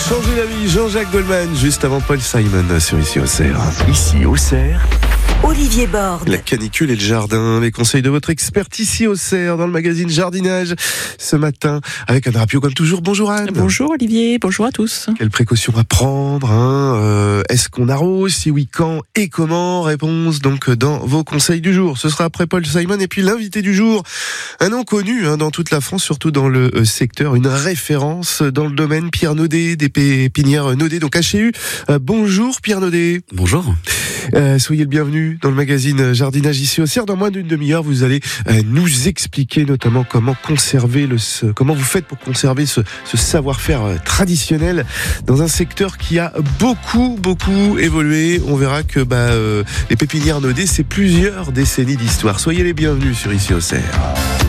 changer la vie. Jean-Jacques Goldman, juste avant Paul Simon sur Ici Auxerre. Ici Auxerre. Olivier Borde. La canicule et le jardin, les conseils de votre experte Ici Auxerre dans le magazine Jardinage ce matin avec Anne Rapio comme toujours. Bonjour Anne. Bonjour Olivier, bonjour à tous. Quelles précautions à prendre Est-ce qu'on arrose? Si oui, quand et comment? Réponse donc dans vos conseils du jour. Ce sera après Paul Simon et puis l'invité du jour, un nom connu dans toute la France, surtout dans le secteur, une référence dans le domaine, Pierre Naudet des pépinières Naudet, donc HU. Bonjour Pierre Naudet. Bonjour. Soyez le bienvenu dans le magazine Jardinage Ici Auxerre. Dans moins d'une demi-heure, vous allez nous expliquer notamment comment vous faites pour conserver ce savoir-faire traditionnel dans un secteur qui a beaucoup évolué. On verra que les pépinières Naudet, c'est plusieurs décennies d'histoire. Soyez les bienvenus sur Ici Auxerre.